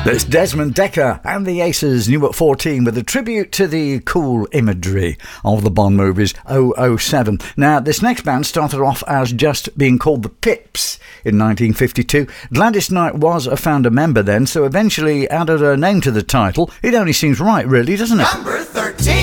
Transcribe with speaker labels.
Speaker 1: That's Desmond Dekker and the Aces, new at 14, with a tribute to the cool imagery of the Bond movies 007. Now, this next band started off as just being called the Pips in 1952. Gladys Knight was a founder member then, so eventually added her name to the title. It only seems right, really, doesn't it?
Speaker 2: Number 13.